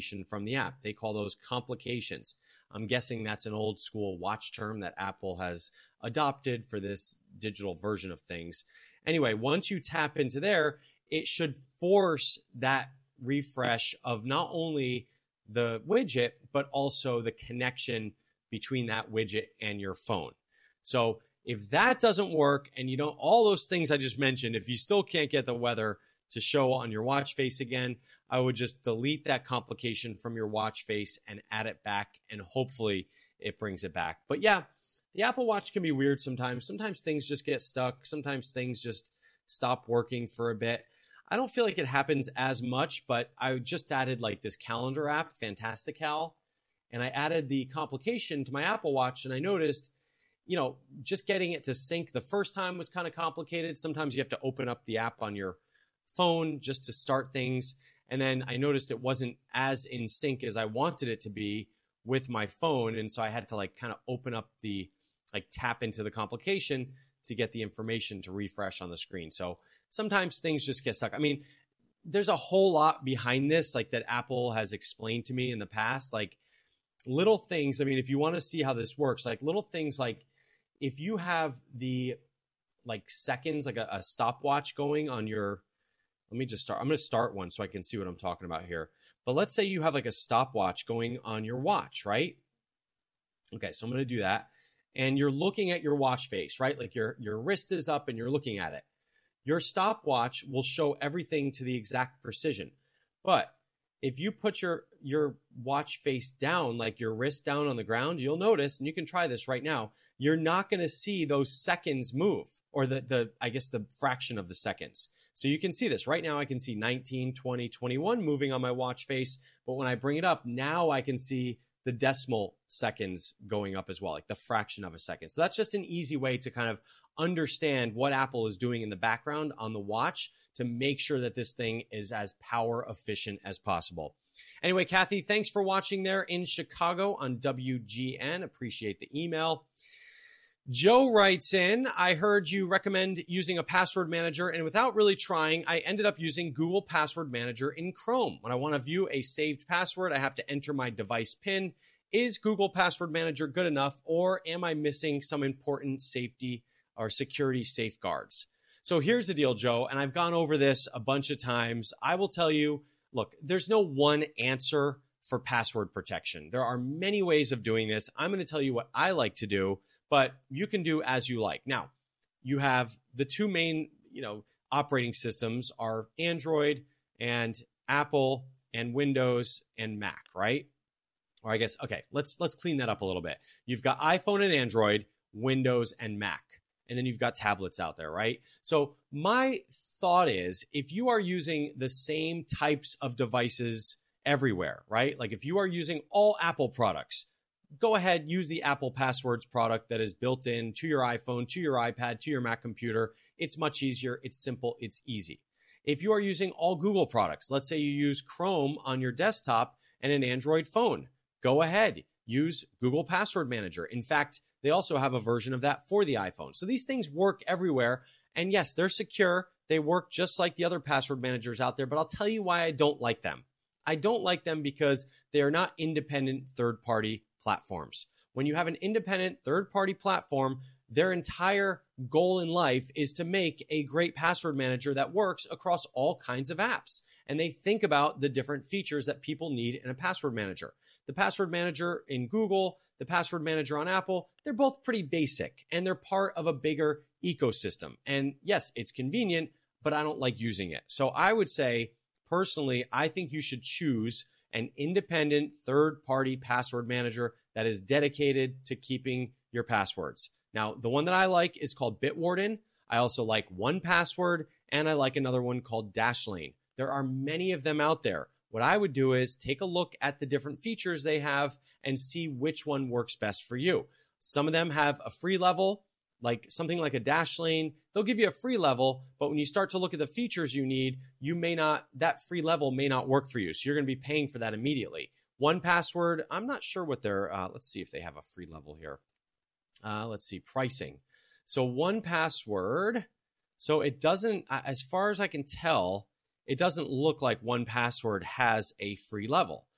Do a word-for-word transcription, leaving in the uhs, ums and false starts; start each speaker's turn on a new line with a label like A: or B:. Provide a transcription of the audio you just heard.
A: information from the app. They call those complications. I'm guessing that's an old school watch term that Apple has adopted for this digital version of things. Anyway, once you tap into there, it should force that refresh of not only the widget, but also the connection between that widget and your phone. So if that doesn't work and you don't, all those things I just mentioned, if you still can't get the weather to show on your watch face again, I would just delete that complication from your watch face and add it back, and hopefully it brings it back. But yeah, the Apple Watch can be weird sometimes. Sometimes things just get stuck. Sometimes things just stop working for a bit. I don't feel like it happens as much, but I just added like this calendar app, Fantastical, and I added the complication to my Apple Watch, and I noticed, you know, just getting it to sync the first time was kind of complicated. Sometimes you have to open up the app on your phone just to start things. And then I noticed it wasn't as in sync as I wanted it to be with my phone. And so I had to like kind of open up the, like tap into the complication to get the information to refresh on the screen. So sometimes things just get stuck. I mean, there's a whole lot behind this, like that Apple has explained to me in the past, like little things. I mean, if you want to see how this works, like little things like if you have the like seconds, like a, a stopwatch going on your, let me just start. I'm going to start one so I can see what I'm talking about here. But let's say you have like a stopwatch going on your watch, right? Okay, so I'm going to do that. And you're looking at your watch face, right? Like your, your wrist is up and you're looking at it. Your stopwatch will show everything to the exact precision. But if you put your, your watch face down, like your wrist down on the ground, you'll notice, and you can try this right now, you're not going to see those seconds move, or the, the, I guess the fraction of the seconds. So you can see this right now. I can see nineteen, twenty, twenty-one moving on my watch face. But when I bring it up, now I can see the decimal seconds going up as well, like the fraction of a second. So that's just an easy way to kind of understand what Apple is doing in the background on the watch to make sure that this thing is as power efficient as possible. Anyway, Kathy, thanks for watching there in Chicago on W G N. Appreciate the email. Joe writes in, I heard you recommend using a password manager, and without really trying, I ended up using Google Password Manager in Chrome. When I want to view a saved password, I have to enter my device PIN. Is Google Password Manager good enough, or am I missing some important safety or security safeguards? So here's the deal, Joe, and I've gone over this a bunch of times. I will tell you, look, there's no one answer for password protection. There are many ways of doing this. I'm going to tell you what I like to do, but you can do as you like. Now, you have the two main, you know, operating systems are Android and Apple and Windows and Mac, right? Or I guess, okay, let's let's clean that up a little bit. You've got iPhone and Android, Windows and Mac, and then you've got tablets out there, right? So my thought is, if you are using the same types of devices everywhere, right? Like if you are using all Apple products, go ahead, use the Apple Passwords product that is built in to your iPhone, to your iPad, to your Mac computer. It's much easier. It's simple. It's easy. If you are using all Google products, let's say you use Chrome on your desktop and an Android phone, go ahead, use Google Password Manager. In fact, they also have a version of that for the iPhone. So these things work everywhere. And yes, they're secure. They work just like the other password managers out there, but I'll tell you why I don't like them. I don't like them because they are not independent third-party platforms. When you have an independent third-party platform, their entire goal in life is to make a great password manager that works across all kinds of apps. And they think about the different features that people need in a password manager. The password manager in Google, the password manager on Apple, they're both pretty basic and they're part of a bigger ecosystem. And yes, it's convenient, but I don't like using it. So I would say, personally, I think you should choose an independent third-party password manager that is dedicated to keeping your passwords. Now, the one that I like is called Bitwarden. I also like one Password, and I like another one called Dashlane. There are many of them out there. What I would do is take a look at the different features they have and see which one works best for you. Some of them have a free level, like something like a Dashlane. They'll give you a free level, but when you start to look at the features you need, you may not, that free level may not work for you. So you're going to be paying for that immediately. one Password, I'm not sure what their, uh, let's see if they have a free level here. Uh, let's see, pricing. So one Password, so it doesn't, as far as I can tell, it doesn't look like one Password has a free level.